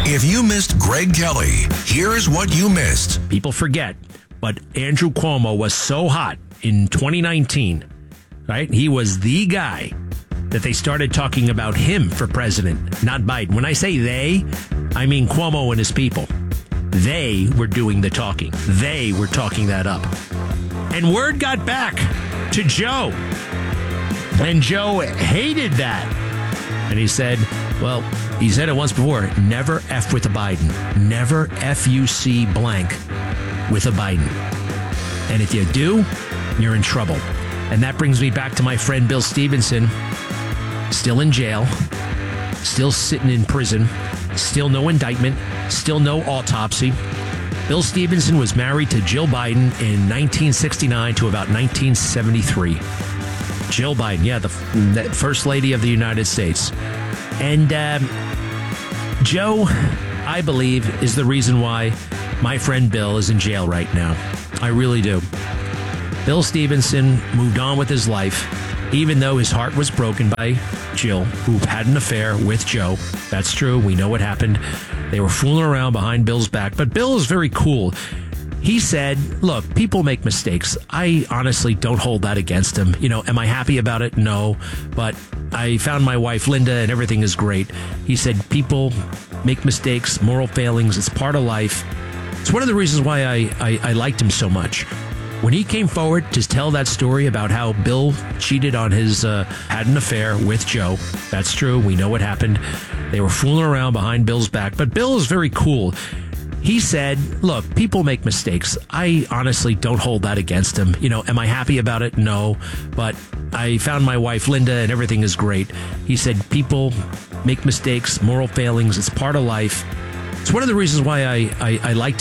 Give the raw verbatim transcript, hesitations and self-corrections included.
If you missed Greg Kelly, here's what you missed. People forget, but Andrew Cuomo was so hot in twenty nineteen, right? He was the guy that they started talking about him for president, not Biden. When I say they, I mean Cuomo and his people. They were doing the talking. They were talking that up. And word got back to Joe. And Joe hated that. And he said, well, he said it once before, never F with a Biden. Never F U C blank with a Biden. And if you do, you're in trouble. And that brings me back to my friend Bill Stevenson, still in jail, still sitting in prison, still no indictment, still no autopsy. Bill Stevenson was married to Jill Biden in nineteen sixty-nine to about nineteen seventy-three. Jill Biden, yeah, the, the First Lady of the United States. And um, Joe, I believe, is the reason why my friend Bill is in jail right now. I really do. Bill Stevenson moved on with his life, even though his heart was broken by Jill, who had an affair with Joe. That's true. We know what happened. They were fooling around behind Bill's back. But Bill is very cool. He said, look, people make mistakes. I honestly don't hold that against him. You know, am I happy about it? No. But I found my wife, Linda, and everything is great. He said, people make mistakes, moral failings. It's part of life. It's one of the reasons why I, I, I liked him so much. When he came forward to tell that story about how Bill cheated on his, uh, had an affair with Joe. That's true. We know what happened. They were fooling around behind Bill's back. But Bill is very cool. He said, look, people make mistakes. I honestly don't hold that against him. You know, am I happy about it? No. But I found my wife, Linda, and everything is great. He said, people make mistakes, moral failings. It's part of life. It's one of the reasons why I, I, I liked him